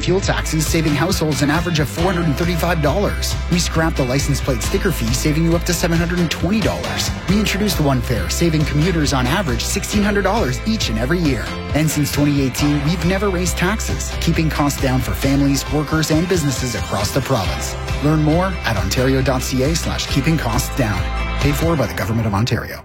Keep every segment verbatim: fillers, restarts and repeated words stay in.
fuel taxes, saving households an average of four hundred thirty-five dollars. We scrapped the license plate sticker fee, saving you up to seven hundred twenty dollars. We introduced One Fare, saving commuters on average sixteen hundred dollars each and every year. And since twenty eighteen, we've never raised taxes, keeping costs down for families, workers, and businesses across the province. Learn more at ontario.ca slash keeping costs down. Paid for by the Government of Ontario.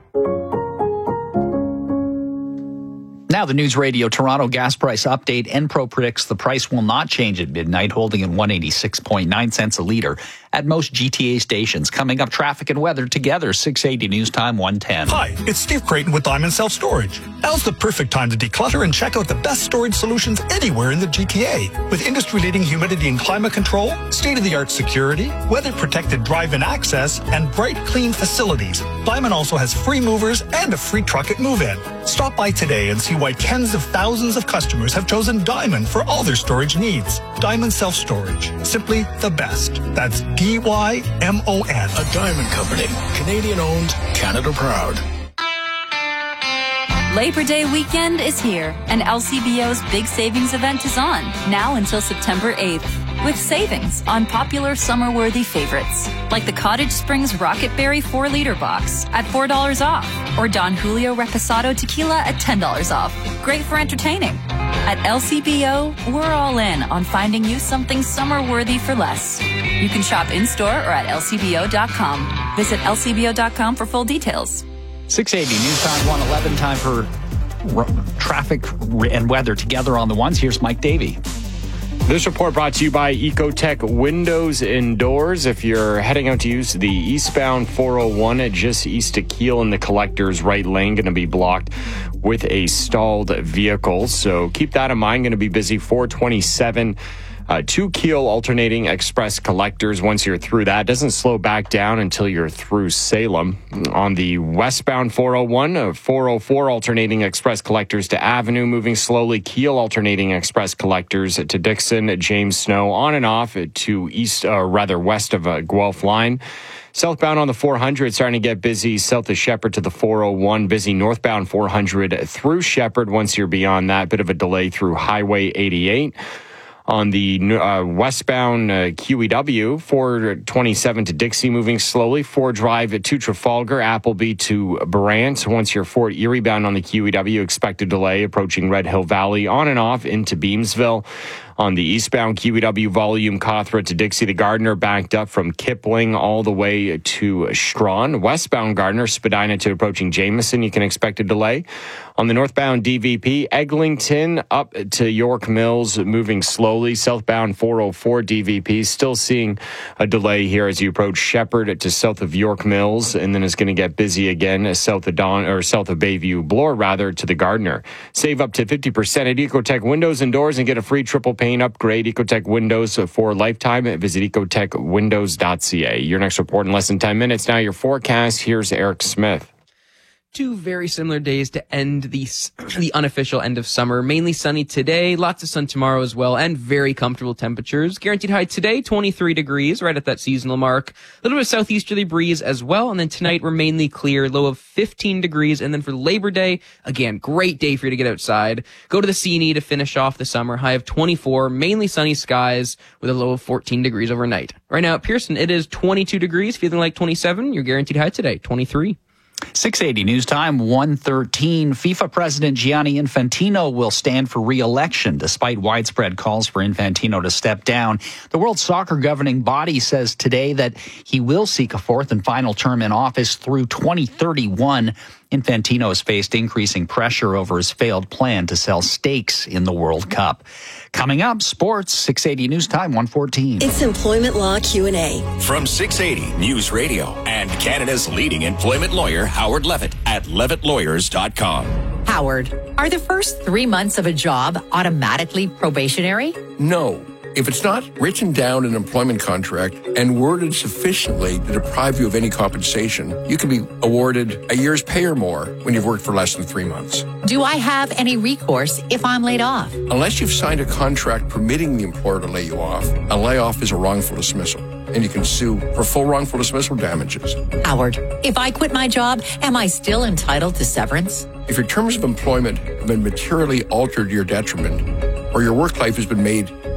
Now the News Radio Toronto gas price update. Enpro predicts the price will not change at midnight, holding at one eighty-six point nine cents a litre at most G T A stations. Coming up, traffic and weather together, six eighty News Time, one ten. Hi, it's Steve Creighton with Diamond Self Storage. Now's the perfect time to declutter and check out the best storage solutions anywhere in the G T A. With industry-leading humidity and climate control, state-of-the-art security, weather-protected drive-in access, and bright, clean facilities, Diamond also has free movers and a free truck at move-in. Stop by today and see why tens of thousands of customers have chosen Diamond for all their storage needs. Diamond Self Storage. Simply the best. That's D Y M O N. A Diamond Company. Canadian owned, Canada proud. Labor Day weekend is here, and L C B O's big savings event is on, now until September eighth, with savings on popular summer-worthy favorites, like the Cottage Springs Rocket Berry four liter box at four dollars off, or Don Julio Reposado Tequila at ten dollars off. Great for entertaining. At L C B O, we're all in on finding you something summer-worthy for less. You can shop in-store or at L C B O dot com. Visit L C B O dot com for full details. six eighty News Time, one eleven, time for r- traffic and weather together on the ones. Here's Mike Davey. This report brought to you by Ecotech Windows and Doors. If you're heading out to use the eastbound four oh one just east of Keele in the collector's right lane, going to be blocked with a stalled vehicle. So keep that in mind. Going to be busy four twenty-seven. Uh, two Keele alternating express collectors. Once you're through that, doesn't slow back down until you're through Salem. On the westbound four oh one, uh, four oh four alternating express collectors to Avenue, moving slowly. Keele alternating express collectors to Dixon, James Snow, on and off to east, or uh, rather west of uh, Guelph line. Southbound on the four hundred, starting to get busy south of Shepherd to the four oh one. Busy northbound four hundred through Shepherd. Once you're beyond that, bit of a delay through Highway eighty-eight. On the uh, westbound uh, Q E W, four twenty-seven to Dixie, moving slowly. Ford Drive to Trafalgar, Appleby to Brant. Once you're Fort Erie bound on the Q E W, expect a delay approaching Red Hill Valley, on and off into Beamsville. On the eastbound Q E W volume, Cawthra to Dixie to Gardner, backed up from Kipling all the way to Strawn. Westbound Gardner, Spadina to approaching Jameson, you can expect a delay. On the northbound D V P, Eglinton up to York Mills, moving slowly. Southbound four oh four D V P, still seeing a delay here as you approach Shepherd to south of York Mills, and then it's going to get busy again south of Don or south of Bayview Bloor, rather, to the Gardner. Save up to fifty percent at Ecotech Windows and Doors and get a free triple pane upgrade. Ecotech Windows for lifetime. Visit ecotech windows dot c a. Your next report in less than ten minutes. Now your forecast. Here's Eric Smith. Two very similar days to end the the unofficial end of summer. Mainly sunny today, lots of sun tomorrow as well, and very comfortable temperatures. Guaranteed high today, twenty-three degrees, right at that seasonal mark. A little bit of southeasterly breeze as well, and then tonight we're mainly clear, low of fifteen degrees. And then for Labor Day, again, great day for you to get outside. Go to the C N E to finish off the summer. High of twenty-four, mainly sunny skies with a low of fourteen degrees overnight. Right now at Pearson, it is twenty-two degrees, feeling like twenty-seven. Your guaranteed high today, twenty-three. six eighty News Time, one thirteen. FIFA President Gianni Infantino will stand for re-election despite widespread calls for Infantino to step down. The World Soccer governing body says today that he will seek a fourth and final term in office through twenty thirty-one. Infantino has faced increasing pressure over his failed plan to sell stakes in the World Cup. Coming up, sports, six eighty News Time, one fourteen. It's Employment Law Q and A. From six eighty News Radio and Canada's leading employment lawyer, Howard Levitt, at levitt lawyers dot com. Howard, are the first three months of a job automatically probationary? No. If it's not written down in an employment contract and worded sufficiently to deprive you of any compensation, you can be awarded a year's pay or more when you've worked for less than three months. Do I have any recourse if I'm laid off? Unless you've signed a contract permitting the employer to lay you off, a layoff is a wrongful dismissal, and you can sue for full wrongful dismissal damages. Howard, if I quit my job, am I still entitled to severance? If your terms of employment have been materially altered to your detriment, or your work life has been made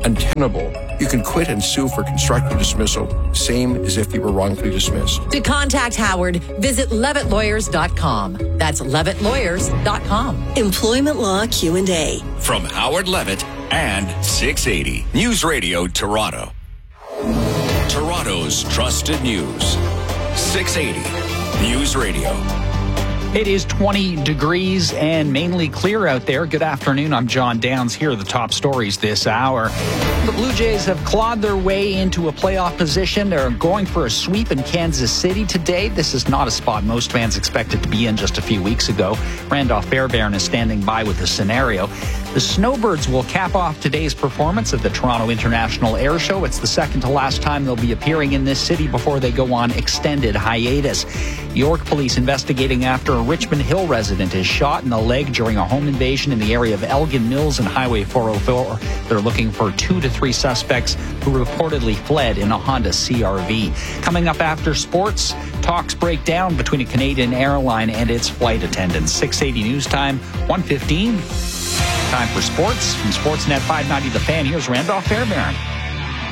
untenable. You can quit and sue for constructive dismissal, same as if you were wrongfully dismissed. To contact Howard, visit levitt lawyers dot com. That's levitt lawyers dot com. Employment Law Q and A. From Howard Levitt and six eighty News Radio Toronto. Toronto's trusted news. six eighty News Radio. It is twenty degrees and mainly clear out there. Good afternoon. I'm John Downs. Here are the top stories this hour. The Blue Jays have clawed their way into a playoff position. They're going for a sweep in Kansas City today. This is not a spot most fans expected to be in just a few weeks ago. Randolph Fairbairn is standing by with the scenario. The Snowbirds will cap off today's performance at the Toronto International Air Show. It's the second to last time they'll be appearing in this city before they go on extended hiatus. York police investigating after a Richmond Hill resident is shot in the leg during a home invasion in the area of Elgin Mills and Highway four oh four. They're looking for two to three suspects who reportedly fled in a Honda C R V. Coming up after sports, talks break down between a Canadian airline and its flight attendants. six eighty News Time, one fifteen. Time for sports from Sportsnet five ninety The Fan. Here's Randolph Fairbairn.